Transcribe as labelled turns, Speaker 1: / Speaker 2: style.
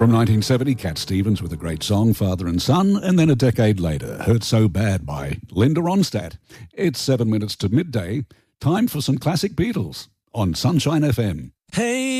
Speaker 1: From 1970, Cat Stevens with a great song, Father and Son, and then a decade later, Hurt So Bad by Linda Ronstadt. It's 7 minutes to midday. Time for some classic Beatles on Sunshine FM.
Speaker 2: Hey.